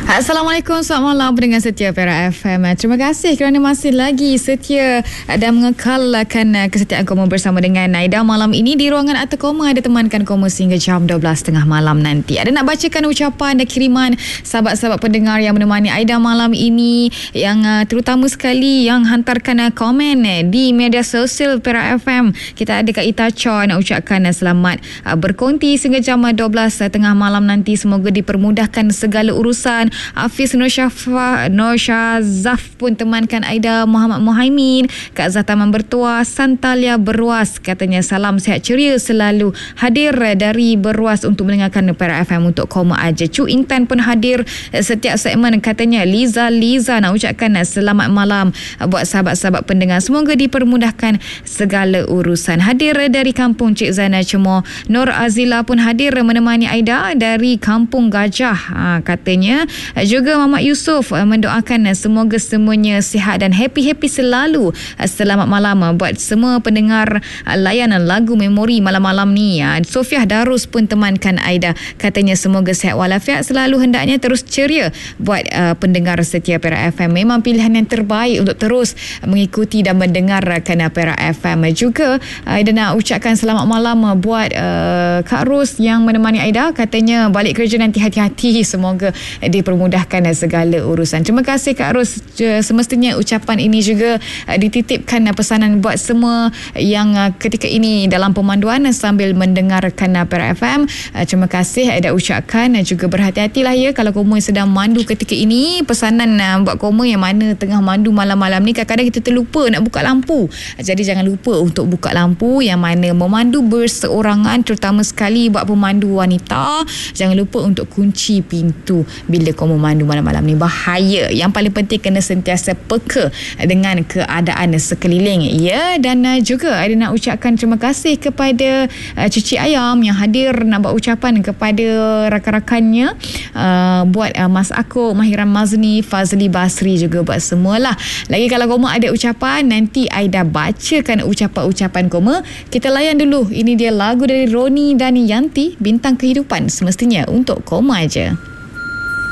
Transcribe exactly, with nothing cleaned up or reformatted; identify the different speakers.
Speaker 1: Assalamualaikum, selamat malam pendengar setia Perak F M. Terima kasih kerana masih lagi setia dan mengekalkan kesetiaan Koma bersama dengan Aida. Malam ini di ruangan Arta Koma ada temankan Koma sehingga jam dua belas tiga puluh malam nanti. Ada nak bacakan ucapan dan kiriman sahabat-sahabat pendengar yang menemani Aida malam ini, yang uh, terutama sekali yang hantarkan uh, komen uh, di media sosial Perak F M. Kita ada Kak Ita Choi nak ucapkan uh, selamat uh, berkonti sehingga jam dua belas tengah malam nanti. Semoga dipermudahkan segala urusan. Hafiz Nur Syafa, Nur Syazaf pun temankan Aida. Muhammad Muhaimin, Kak Zataman Bertuah, Santalia Berwas katanya salam sihat ceria selalu hadir dari Berwas untuk mendengarkan Perak F M untuk Koma aja. Cu Intan pun hadir setiap segmen katanya. Liza Liza nak ucapkan selamat malam buat sahabat-sahabat pendengar. Semoga dipermudahkan segala urusan. Hadir dari kampung Cik Zainal Cemoh. Nur Azila pun hadir menemani Aida dari Kampung Gajah, ha, katanya. Juga Mamat Yusof mendoakan semoga semuanya sihat dan happy-happy selalu. Selamat malam buat semua pendengar layanan lagu memori malam-malam ni. Sofiah Darus pun temankan Aida, katanya semoga sihat walafiat selalu, hendaknya terus ceria buat uh, pendengar setia Perak F M. Memang pilihan yang terbaik untuk terus mengikuti dan mendengarkan Perak F M. Juga Aida nak ucapkan selamat malam buat uh, Kak Ros yang menemani Aida, katanya balik kerja nanti hati-hati, semoga dipermudahkan segala urusan. Terima kasih Kak Ros. Semestinya ucapan ini juga dititipkan pesanan buat semua yang ketika ini dalam pemanduan sambil mendengarkan Perak F M. Terima kasih ada ucapkan. Juga berhati-hatilah ya kalau Koma sedang mandu ketika ini. Pesanan buat Koma yang mana tengah mandu malam-malam ni, kadang-kadang kita terlupa nak buka lampu. Jadi jangan lupa untuk buka lampu. Yang mana memandu berseorangan, terutama sekali buat pemandu wanita, jangan lupa untuk kunci pintu bila Koma mandu malam-malam ni, bahaya. Yang paling penting kena sentiasa peka dengan keadaan sekeliling ya. Dan uh, juga ada nak ucapkan terima kasih kepada uh, Cici Ayam yang hadir nak buat ucapan kepada rakan-rakannya, uh, buat uh, Mas Akuk, Mahiran Mazni, Fazli Basri, juga buat semualah. Lagi kalau Koma ada ucapan, nanti Aida bacakan ucapan-ucapan Koma. Kita layan dulu. Ini dia lagu dari Roni dan Yanti, Bintang Kehidupan, semestinya untuk Koma aja.